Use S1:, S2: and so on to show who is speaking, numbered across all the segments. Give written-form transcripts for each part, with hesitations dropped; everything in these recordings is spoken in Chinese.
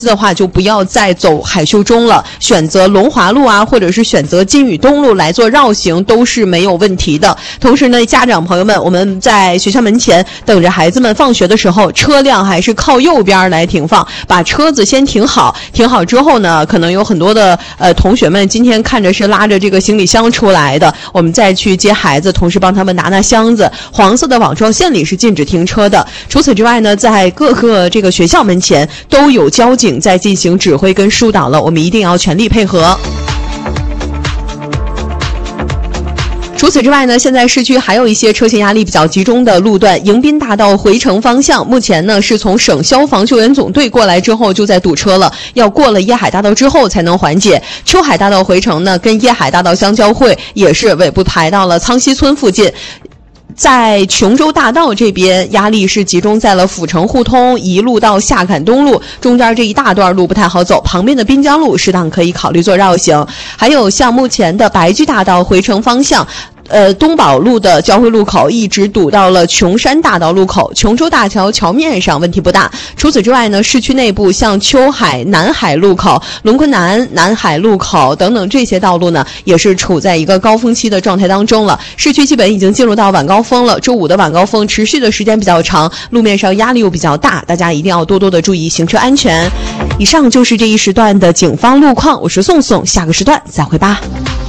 S1: 的话就不要再走海秀中了，选择龙华路啊，或者是选择金宇东路来做绕行都是没有问题的。同时呢，家长朋友们，我们在学校门前等着孩子们放学的时候，车辆还是靠右边来停放，把车子先停好。停好之后呢，可能有很多的同学们今天看着是拉着这个行李箱出来的，我们再去接孩子，同时帮他们拿箱子。黄色的网状线里是禁止停车的。除此之外呢，在各个这个学校门前都有交警在进行指挥跟疏导了，我们一定要全力配合。除此之外呢，现在市区还有一些车前压力比较集中的路段，迎宾大道回城方向目前呢是从省消防救援总队过来之后就在堵车了，要过了椰海大道之后才能缓解。秋海大道回城呢跟椰海大道相交汇，也是尾部排到了苍溪村附近。在琼州大道这边压力是集中在了阜成互通一路到下坎东路，中间这一大段路不太好走，旁边的滨江路适当可以考虑做绕行。还有像目前的白驹大道回城方向东宝路的交汇路口一直堵到了琼山大道路口，琼州大桥桥面上问题不大。除此之外呢，市区内部像秋海、南海路口、龙昆南、南海路口等等这些道路呢，也是处在一个高峰期的状态当中了。市区基本已经进入到晚高峰了，周五的晚高峰持续的时间比较长，路面上压力又比较大，大家一定要多多的注意行车安全。以上就是这一时段的警方路况，我是宋宋，下个时段再会吧。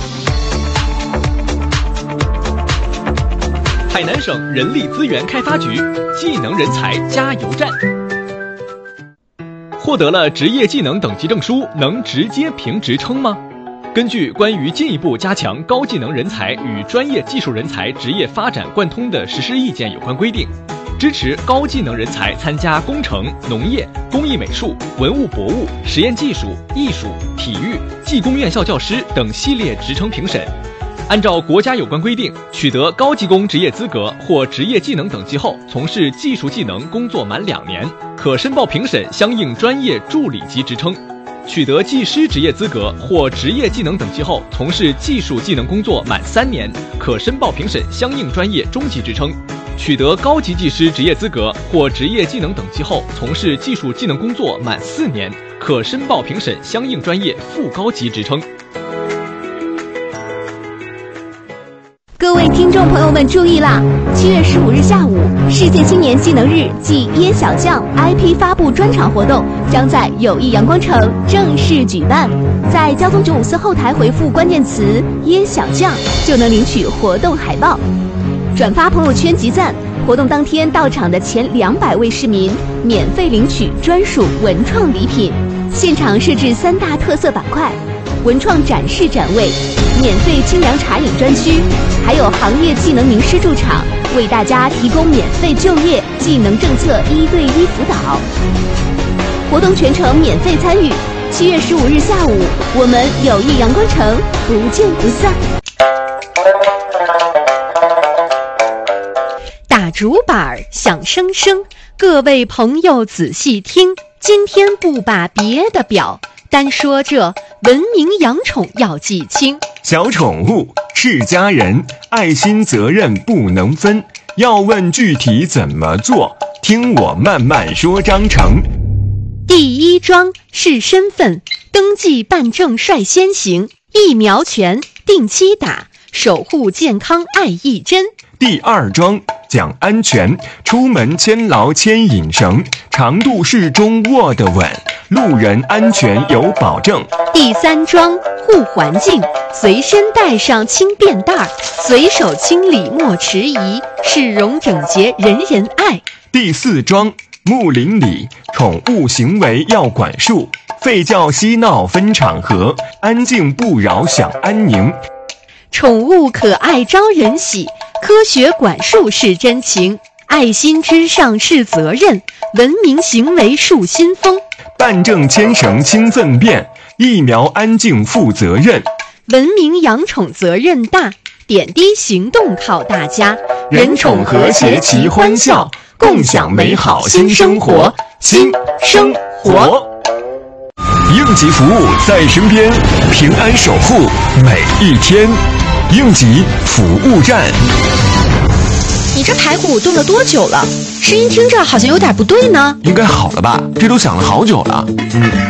S2: 海南省人力资源开发局技能人才加油站获得了职业技能等级证书，能直接评职称吗？根据关于进一步加强高技能人才与专业技术人才职业发展贯通的实施意见有关规定，支持高技能人才参加工程、农业、工艺美术、文物博物、实验技术、艺术、体育、技工院校教师等系列职称评审。按照国家有关规定，取得高技工职业资格或职业技能等级后，从事技术技能工作满2年，可申报评审相应专业助理级职称；取得技师职业资格或职业技能等级后，从事技术技能工作满3年，可申报评审相应专业中级职称；取得高级技师职业资格或职业技能等级后，从事技术技能工作满4年，可申报评审相应专业副高级职称。
S3: 各位听众朋友们注意啦！7月15日下午，世界青年技能日暨椰小将 IP 发布专场活动将在友谊阳光城正式举办。在交通954后台回复关键词“椰小将”，就能领取活动海报。转发朋友圈集赞，活动当天到场的前200位市民免费领取专属文创礼品。现场设置3大特色板块：文创展示展位、免费清凉茶饮专区，还有行业技能名师驻场，为大家提供免费就业技能政策1对1辅导。活动全程免费参与，7月15日下午，我们友谊阳光城不见不散。
S4: 打竹板响声声，各位朋友仔细听，今天不把别的表，单说这文明养宠要记清。
S5: 小宠物是家人，爱心责任不能分。要问具体怎么做，听我慢慢说章程。
S4: 第一桩是身份登记办证率先行，疫苗权定期打，守护健康爱一针。
S5: 第二桩讲安全，出门牵牢牵引绳，长度适中握得稳，路人安全有保证。
S4: 第三桩护环境，随身带上轻便袋，随手清理莫迟疑，市容整洁人人爱。
S5: 第四桩睦邻里，宠物行为要管束，吠叫嬉闹分场合，安静不扰享安宁。
S4: 宠物可爱招人喜，科学管束是真情，爱心之上是责任，文明行为树新风。
S5: 办证牵绳轻粪便，疫苗安静负责任。
S4: 文明养宠责任大，点滴行动靠大家，
S5: 人宠和谐齐欢笑，共享美好新生活。新生活，应急服务在身边，平安守护每一天。应急服务站。
S6: 你这排骨炖了多久了？声音听着好像有点不对呢。
S7: 应该好了吧？这都响了好久了。